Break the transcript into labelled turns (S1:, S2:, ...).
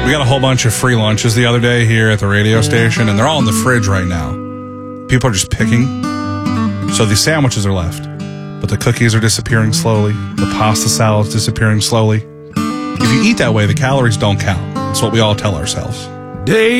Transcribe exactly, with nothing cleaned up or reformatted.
S1: We got a whole bunch of free lunches the other day here at the radio station, and they're all in the fridge right now. People are just picking. So these sandwiches are left, but the cookies are disappearing slowly. The pasta salad's disappearing slowly. If you eat that way, the calories don't count. That's what we all tell ourselves.
S2: Day